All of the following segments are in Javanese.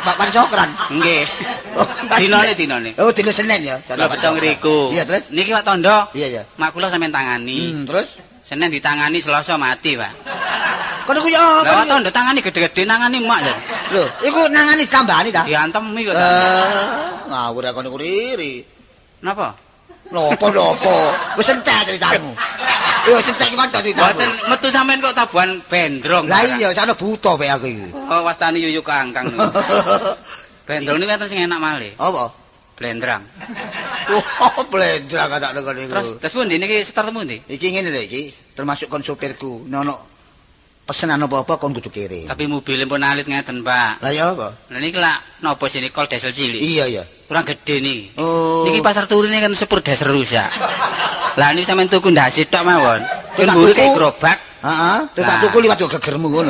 pancokran. Nggih. Dinane. Oh, dina Senin ya. Lha beto ngriku. Iya, terus? Niki Pak Tondo. Iya, ya. Mak kula sampean tangani. Terus? Senin ditangani, Selasa mati, Pak. Kono ku ya Lah Pak Tondo tangani gede-gede nangani mak lho. Lho, iku nangani tambahane ta? Diantemi kok. Ngawur kono ku riri. Napa? Lopo? Wis entek ceritamu. Yo entek iki mantu ceritamu. Mboten metu sampean kok tabuhan bendrong. Lah iya, sakno buta pe aku iki. Oh, wastani yuyu kangkang. Bendrong niku enten sing enak malih. Apa? Blendrang. Oh, blendrang kata niku niku. Terus pundi niki setor temu ndi? Iki ngene lho iki, termasuk kon supirku. Nono pesenan apa-apa kon kudu kirim. Tapi mobilnya pun alit ngeten, Pak. Lah ya apa? Lah niki lak napa sini kol diesel cilik. Iya ya. Kurang gede nih. Oh. Niki pasar turune kan sepur dasar rusak. Lah niki sampean tuku ndasi tok mawon. Kun mburi kayak gerobak. Heeh. Terus tak tuku liwat yo gegermu ngono.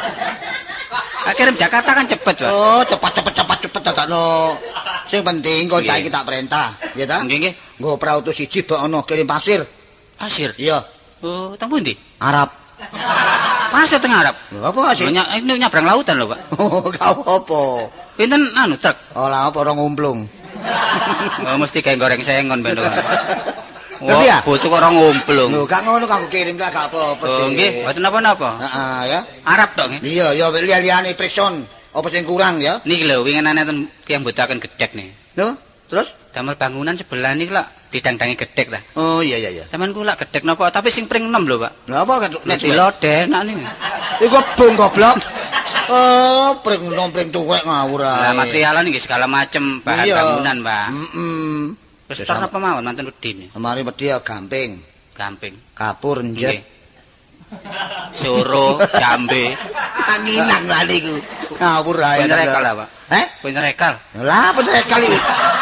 Kirim Jakarta kan cepet, Pak. Oh, cepet dadakno. Sing penting kok saiki tak perintah, ya ta? Nggih, nggih. Nggo prautus siji bak ono kirim pasir. Pasir. Iya. Oh, teng pundi? Arab. Pasir teng Arab. Apa sih? Ini nyabrang lautan lho, Pak. Oh, kau apa? Pinten anu truk? Oh, lah apa orang ngumplung. Oh, mesti kayak goreng sengon ben. Ngerti ya? Bocok kok ora ngumplung. Lho, gak ngono kanggo kirim lah gak apa-apa sih. Oh, nggih, mboten napa-napa. Heeh, ya. Arab tok nggih. Iya, ya liya-liyane prison. Apa sing kurang ya? Niki lho, winginane ten tiyang bocaken gedhek nih. Lho, terus? Damel bangunan sebelah niki lak didang-dangi gedhek ta. Oh, iya. Sampeyan ku lak gedhek napa, tapi sing pring 6 lho, Pak. Lha apa kan Nek diloden enak niki. Iku bung goblok. Oh, pring nompring tuwek ngawur ae. Lah materialan nggih segala macem bahan bangunan, Pak. Wis tar apa mawon manten wedi. Kemari wedi ya gamping. Kapur njet. Soro, jambe. Anginang lah niku. Ngawur ae. Penyerekal lah, Pak. Penyerekal. Lah penyerekal iki.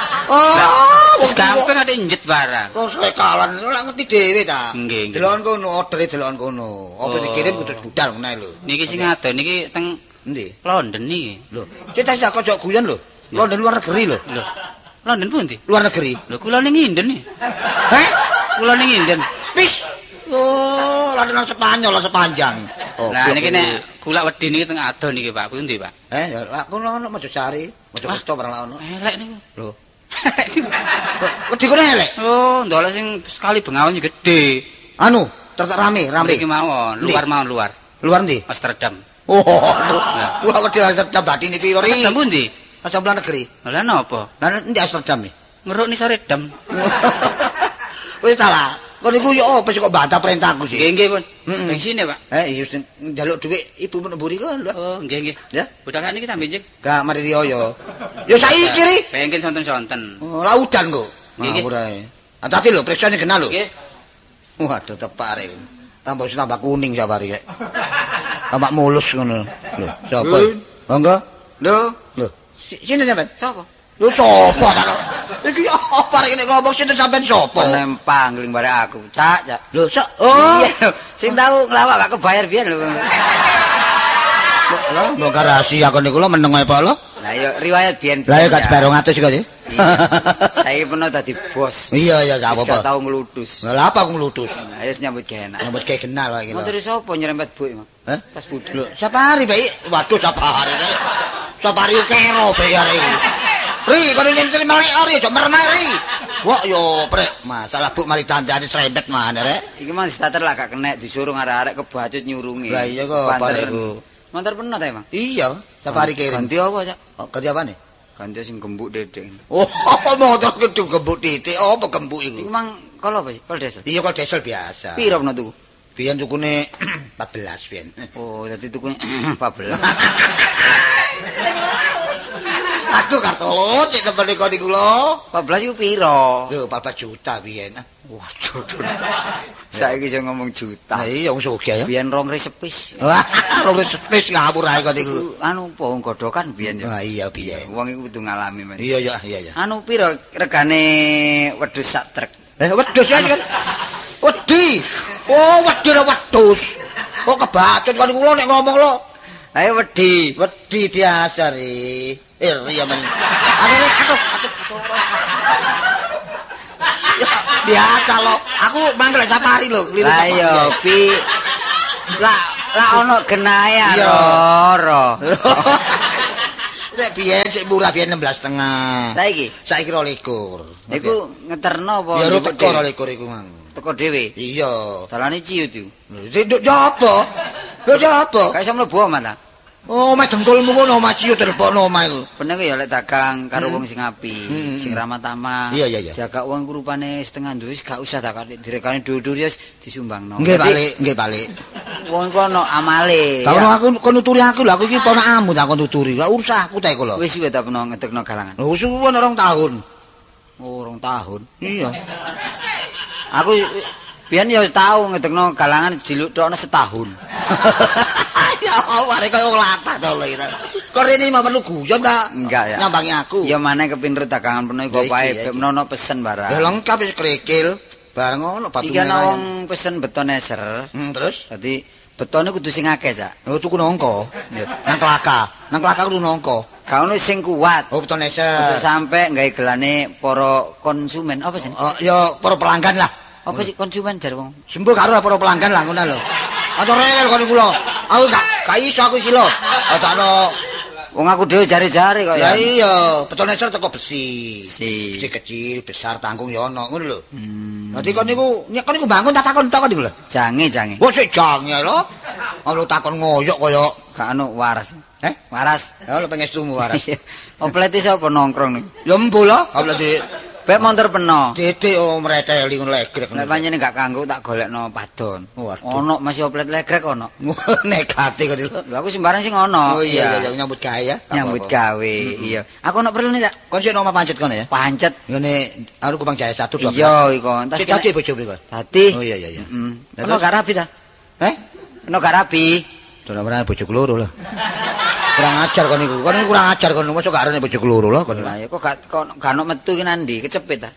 Oh, wis gampang ate njet barang. Kok serekalan ora ngerti dhewe ta. Nggih. Delon kono, ordere delon kono. Apa dikirim kudu budal ngene lho. Niki sing ado niki teng endi? London niki. Lho, cita sak kok guyon lho. London luar negeri lho. Lho. London pundi? Luar negeri. Lho kula ning Inden iki. Kula ning Inden. Pis. Oh, London Spanyol sepanjang. Lah niki nek kula wedi niki teng ado niki Pak. Pundi, Pak? Ya kono ono Mojosari, Mojokerto barang ono. Elek niku. Lho. Wedi kene elek. Oh, ndolek sing sekali bengawan gede. Anu, rame. Mriki mawon, luar. Luar ndi? Amsterdam. Oh, wah wedi Amsterdam batine piro ri? Amsterdam pundi? Amsterdam luar negeri. Lah napa? Lah ndi Amsterdam iki? Ngeruk ni Saredam. Wis ta lah. Kok niku yo apa sih kok bantah perintahku sih? Nggih, Pun. Bengsine, Pak. Iya njaluk dhuwit ibu menemburi kok lho. Oh, nggih. Ya. Budal niki sampe njing. Gak mari riyo yo. Yo saiki ri. Pengen sonten-sonten. Oh, laudan kok. Ngawur ae. Hati-hati lho, presone kena lho. Nggih. Waduh tepare. Tambah kuning sabari rek. Tambah mulus ngono. Lho, sapa? Monggo. Lho. Sini sampean? Sapa? Lho sapa ta? Iki apa rek nek ngomong sinten sampean sapa? Penempang ling bare aku. Cak. Lho, oh, sing tau nglawak gak kebayar biyen lho. Lho, mbok rahasia kon niku lho meneng ae Pak lho. Lah ya riwayat biyen. Lah ya gak 200 kok ya. Saiki peno dadi bos. Iya gak apa-apa. Gak tau ngludus. Lah apa aku ngludus? Ayo nyambut gawe enak. Nyambut gawe kenal lho iki. Motor sapa nyerempet Bu, Mas? Tas budi. Lho, Sapari Pak. Waduh Sapari. Sapari kero bayar iki. Ri, kono nyentil melek ori aja mermeri. Wah yo prek, masalah Bu mari dandane srempet maneh rek. Iki mah starter lah gak kenek disuruh arek-arek kebacut nyurungi. Lah iya kok pareku. Motor peno ta, Mang? Iya, Sapari kirim. Ganti apa, Cak? Ganti apane? Ganti sing gembuk dedek. Oh, motor kudu gembuk titik. Apa gembuk iku? Iku mang kol apa sih? Kol diesel. Iya, kol diesel biasa. Piro peno tuku? Biyen tukune 14 biyen. Oh, dadi tukune 14. Aduh kartolo cek temen niku niku lho. 14 iku piro? Lho 14 juta biyen. Waduh. Saiki iso ngomong juta. Lah iya wong sugih ya. Biyen 2 sepis. Wah, 2 sepis ngawur ae kok niku. Anu pohon godhokan biyen ya. Wah iya biyen. Wong iku kudu ngalami men. Iya. Anu piro regane wedhus sak truk? Wedhus ya kan. Wedi. Oh, wedhus. Kok kebacut kok niku lho nek ngomong lho. Ayo wedi biasa ri. Iya men. Aduh. Ya, biasa lo. Aku manggil Sapari lho, kliru Sapari. Lah yo pi. Lah ono genahe ora. Nek biyen sik murah biyen 16,5. Saiki 22. Iku ngeterno apa? Ya teko 22 iku mang. Teko dhewe. Iya. Dalane ciut iku. Sik apa? Lho apa? Gak iso mlebu omah ta? Oh, mek dengkulmu ngono omah ciut telepokno omah iku. Bener ya lek dagang karo wong sing apik, sing ramah tamah. Iya. Jaga wong rupane setengah duwis gak usah tak direkane dhuwur ya disumbangno. Nggih balik. Wong iku ana amale. Kalau aku kon nuturi aku lho, aku iki ponakmu tak kon nuturi. Lah urusah aku ta iku lho. Wis suwe ta peno ngedekno galangan. Lho suwon 2 tahun. Oh, 2 tahun. Iya. Aku biyen ya tau ngedekno galangan jiluk tokno setahun. Ya Allah, arek koyo latah to lho kita. Kok rene mau perlu guyon ta? Enggak ya. Nyambangi aku. Ya maneh kepinrut dagangan peno iku opae, menono pesen barang. Ya lengkap wis krikil. Bareng ngono batu merah. Iki ana wong pesen beton eser. Terus? Dadi betone kudu sing akeh, Cak. Oh, tuku nongko. Nang Kelaka. Nang Kelaka kudu nongko. Gak ono sing kuat. Oh, beton eser. Aja sampe gawe gelane para konsumen. Apa sih? Oh, ya para pelanggan lah. Apa sih konsumen jar wong? Sembuh karo para pelanggan lah ngono lho. Aja rewel kon iku lho. Aku gak iso aku iki lho. Adakno wong aku dhewe jare-jare kok ya. Ya iya, beton eser teko besi. Besi Kecil, besar, tanggung ya ono ngono lho. Dadi kon niku bangun tak takon iku lho. Jange. Wah sik jange lho. Ono takon ngoyok kaya gak ono waras. Waras. Ya lho pengestumu waras. Oplete sapa nongkrong niku? Ya embo lho, oplete. Bek montor peno. Titik mreteli ngono legrek. Nek pancene gak kanggo tak golekno padon. Ono masih oplet legrek ono. Negati kok lho. Lho aku sembarang sing ono. Oh iya nyambut gawe ya. Nyambut gawe. Iya. Aku ono perlu nih, Cak. Kon sik nomah pancet kono ya. Pancet. Ngene aku Kupang Jaya 1 2. Iya iku. Entas dadi bojomu iku. Dadi. Oh iya. Ono gak rapi ta? Ono gak rapi. Ora bojoku loro lho. Kurang ajar kon niku. Kon kurang ajar kon. Mosok gak arene bojoku loro lho kon. Lah ya kok gak ono metu ki nandi, kecepit ta?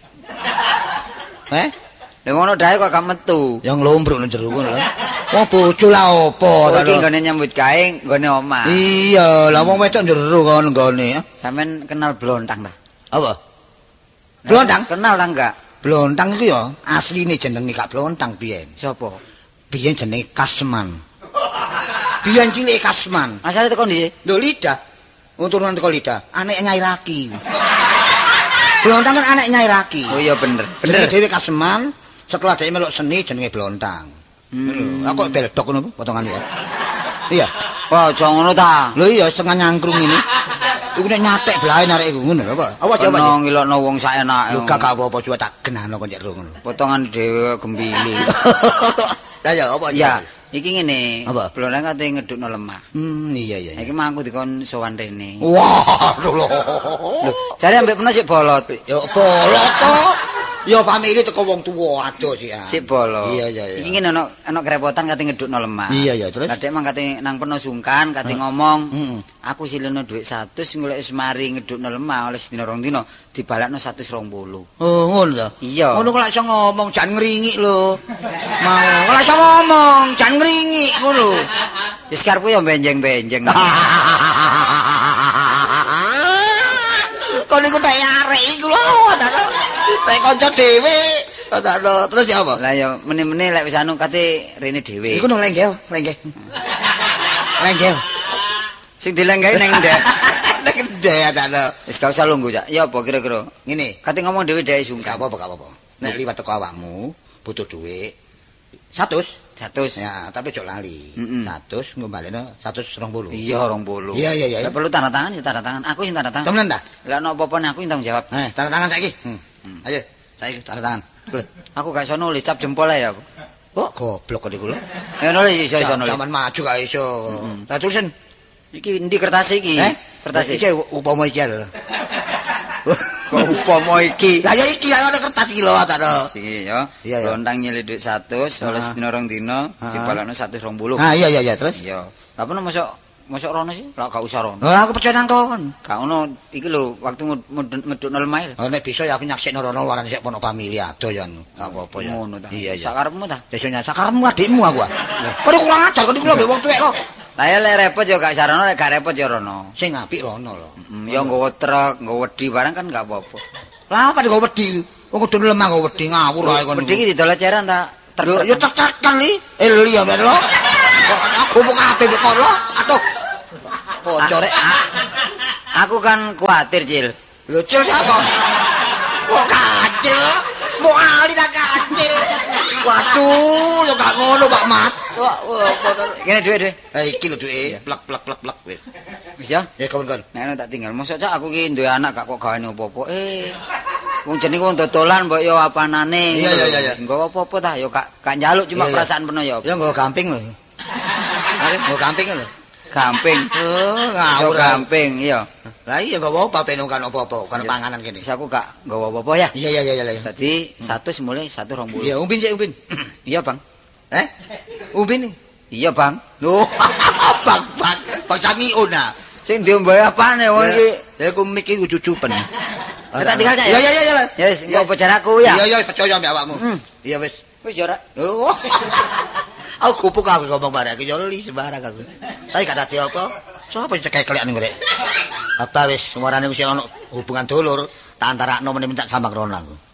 Lah ngono dae kok gak metu. Ya nglombruk nang jero kono lho. Wong bojo lah opo ta. Iki nggone nyambut gawe nggone omah. Iya, lah wong wedok jero kon nggone. Sampeyan kenal blontang ta? Apa? Blontang? Kenal ta enggak? Blontang iku ya asline jenenge gak blontang biyen. Sopo? Biyen jenenge Kasman. Biyen cilik Kasman. Asale teko ndi? Lho Lidah. Turunan teko Lidah. Anek Nyai Raki. Blontang kan anek Nyai Raki. Oh iya bener. Dhewe Kasman, setelah dhewe melok seni jenenge Blontang. Aku beldok ngono potongan ya. Iya. Wah, aja ngono ta. Lho iya setengah nyangkrung ini. Iku nek nyatek blae narek iku ngono apa? Awas ya, Pak. Ono ngilokno wong saenake. Lho gak apa-apa coba tak genahno kon cek ngono. Potongan dhewe gembili. Lah ya apa ya? Iki ngene, Blontang kate ngedukno lemah. Iya. Iki mangku dikon sowan rene. Wah, lho. Jare ambek peno sik bolot. Ya bolot to. Ya pamili teko wong tuwa ado sik. Sik bolot. Iya. Iki ngene ana kerepotan kate ngedukno lemah. Iya, terus. Lah dek mang kate nang peno sungkan, kate ngomong, aku sileno dhuwit 100 golek semari ngedukno lemah oleh sedina rong dina dibalekno 120. Oh, ngono ta? Iya. Ngono kok lak iso ngomong jan ngringik lho. Mau ora iso ngomong, jan ngringik ngono. Wis karepku ya benjeng-benjeng. Kon niku tak arek iku lho, tak kanca dhewe. Terus ya apa? Lah ya meneh-meneh lek wis anu kate rene dhewe. Iku no lenggeh. Lenggeh. Sing dilenggahi ning ndek. Nek ndek ta. Wis gak usah lungguh, Cak. Ya apa kira-kira? Ngene, kate ngomong dhewe dhek sungkan. Gak apa-apa. Nek liwat teko awakmu butuh dhuwit 100. Ya, tapi ojo lali. 100 ngombaleno 120. Iya, 20. Iya. Lah perlu tanda tangan ya tanda tangan. Aku sing tanda tangan. Temen ta? Lah ono apa-apa aku sing tanggung jawab. Tanda tangan saiki. Ayo, saiki tanda tangan. Aku gak iso nulis cap jempol ae ya. Oh, goblok kok iku lho. Ya nulis iso nulis. Zaman maju gak iso. Tak tulisin. Iki endi kertas iki? Kertas iki upama iki lho. Kok upama iki? Lah ya iki ana kertas iki lho tak. Iki ya. Blontang nyilih dhuwit 100 oleh sedina rong dina dibalekno 120. Iya terus. Iya. Apa mosok rono sih? Lah gak usah rono. Lah aku percaya nang kon. Gak ono iki lho waktu ngedukno lemah. Nek bisa ya aku nyaksikno rono warane sik pono famili ado ya. Gak apa-apa ya. Ngono ta. Iya. Sakarepmu ta? Desonya sakarepmu adikmu aku. Kok kurang ajar kok iki lho mbek wong tuwek lho. Lah ya lek repot ya gak sarono, lek gak repot ya rono. Sing apik rono lho. Ya nggawa truk, nggawa wedi barang kan gak apa-apa. Lah apa nggawa wedi? Wong kudu lemah nggawa wedi ngawur ae kon. Wedi iki didol eceran ta? Ya cek-cekan iki. Eli ya ben lho. Kok aku mau kabeh kok lho. Aduh. Bocor rek. Aku kan kuatir, Cil. Lho, Cil siapa? Kok kacil? Mau ali tak kacil. Waduh, yo gak ngono, Pak Mat. Kene dhuwit. Iki lho dhuwit, plek. Wis ya? Ya kawan-kawan. Nek tak tinggal. Mosok cak aku ki duwe anak gak kok gawane opo-opo. Wong jenenge wong dodolan mbok yo apanane. Iya. Wis nggawa apa-apa ta yo gak njaluk cuma perasaan peno yo. Ya nggo gamping lho. Arep nggo gamping lho. Gamping. Oh, ngawur gamping, iya. Lah iya nggawa apa penungkan apa-apa, kan panganan kene. Wis aku gak nggawa apa-apa ya. Iya. Dadi 100 mulai 120. Iya, umbin sik umbin. Iya, Bang. Umbin. Iya, Bang. Loh, Bang Samiun ah. Sing diombe apane wong iki? Ya aku mikir cucupen. Tak tinggal saya. Iya. Ya wis, engko bicaraku ya. Iya, percaya mbek awakmu. Iya wis. Wis ya ora. Oh. Aku gupuk aku ngomong bareng iki yo li sembarang aku. Tapi gak dadi apa. Sopo cekeklek ning rek. Apa wis semarane wis ono hubungan dulur, tak antarakno meneh minta sambang rono aku.